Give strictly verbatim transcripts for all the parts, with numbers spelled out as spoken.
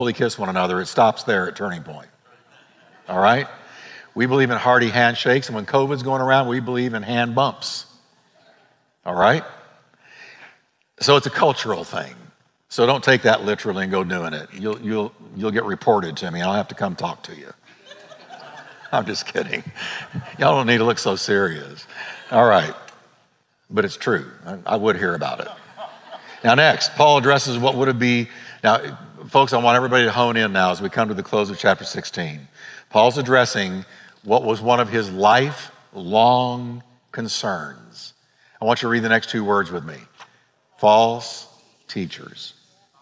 kiss one another. It stops there at Turning Point. All right? We believe in hearty handshakes, and when COVID's going around, we believe in hand bumps. All right? So it's a cultural thing. So don't take that literally and go doing it. You'll, you'll, you'll get reported to me. I'll have to come talk to you. I'm just kidding. Y'all don't need to look so serious. All right. But it's true. I, I would hear about it. Now next, Paul addresses what would it be. Now, folks, I want everybody to hone in now as we come to the close of chapter sixteen. Paul's addressing what was one of his lifelong concerns. I want you to read the next two words with me. False teachers.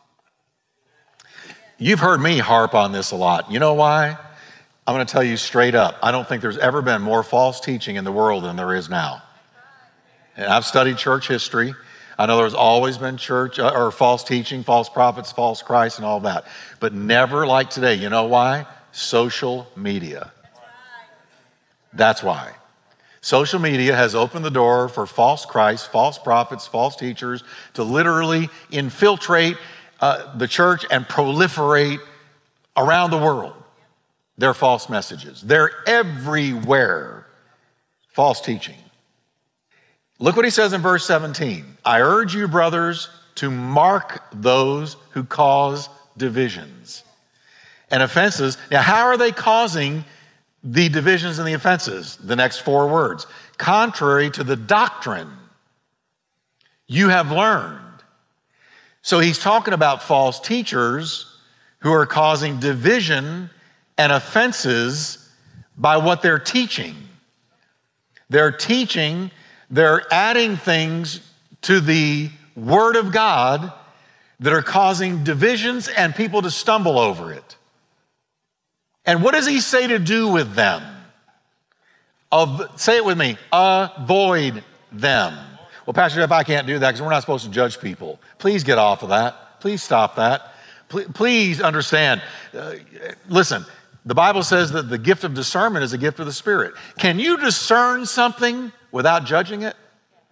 You've heard me harp on this a lot. You know why? I'm going to tell you straight up. I don't think there's ever been more false teaching in the world than there is now. And I've studied church history. I know there's always been church uh, or false teaching, false prophets, false Christ, and all that. But never like today. You know why? Social media. That's why. Social media has opened the door for false Christ, false prophets, false teachers to literally infiltrate uh, the church and proliferate around the world their false messages. They're everywhere. False teaching. Look what he says in verse seventeen. I urge you, brothers, to mark those who cause divisions and offenses. Now, how are they causing the divisions and the offenses? The next four words. Contrary to the doctrine you have learned. So he's talking about false teachers who are causing division and offenses by what they're teaching. They're teaching, they're adding things to the Word of God that are causing divisions and people to stumble over it. And what does he say to do with them? Of, say it with me, avoid them. Well, Pastor Jeff, I can't do that because we're not supposed to judge people. Please get off of that. Please stop that. Please, please understand. Uh, listen, the Bible says that the gift of discernment is a gift of the Spirit. Can you discern something without judging it?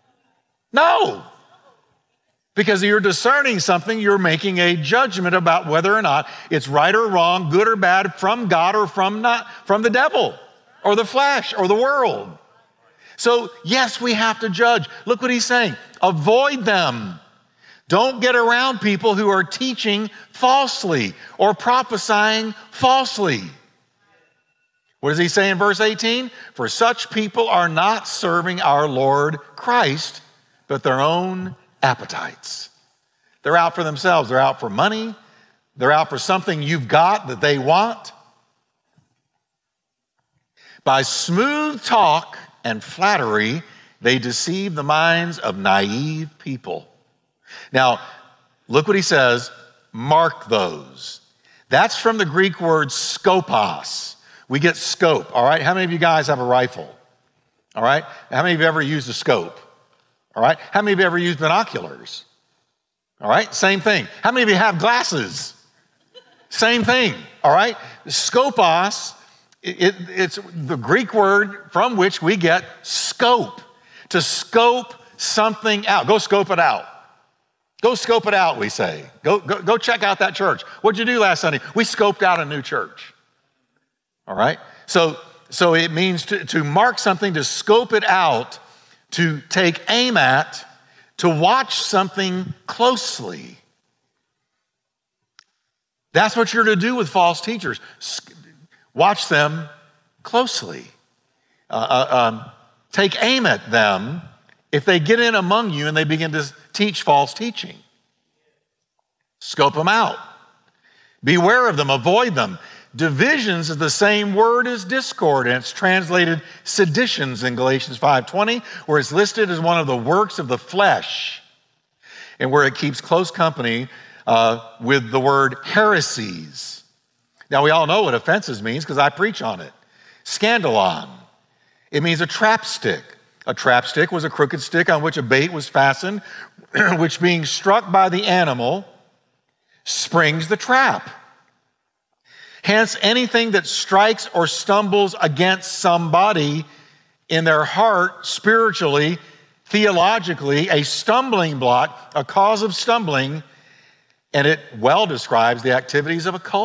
No. Because you're discerning something, you're making a judgment about whether or not it's right or wrong, good or bad, from God or from not from the devil or the flesh or the world. So yes, we have to judge. Look what he's saying. Avoid them. Don't get around people who are teaching falsely or prophesying falsely. What does he say in verse eighteen? For such people are not serving our Lord Christ, but their own appetites. They're out for themselves. They're out for money. They're out for something you've got that they want. By smooth talk and flattery, they deceive the minds of naive people. Now, look what he says, mark those. That's from the Greek word skopos. We get scope, all right? How many of you guys have a rifle? All right? How many of you ever used a scope? All right? How many of you ever used binoculars? All right? Same thing. How many of you have glasses? Same thing, all right? Skopos, it, it, it's the Greek word from which we get scope, to scope something out. Go scope it out. Go scope it out, we say. Go, go, go check out that church. What'd you do last Sunday? We scoped out a new church. All right? So, so it means to, to mark something, to scope it out, to take aim at, to watch something closely. That's what you're to do with false teachers. Watch them closely. Uh, uh, um, take aim at them if they get in among you and they begin to teach false teaching. Scope them out. Beware of them. Avoid them. Divisions is the same word as discord, and it's translated seditions in Galatians five twenty, where it's listed as one of the works of the flesh, and where it keeps close company uh, with the word heresies. Now, we all know what offenses means because I preach on it. Scandalon. It means a trap stick. A trap stick was a crooked stick on which a bait was fastened, which being struck by the animal springs the trap. Hence, anything that strikes or stumbles against somebody in their heart, spiritually, theologically, a stumbling block, a cause of stumbling, And it well describes the activities of a cult.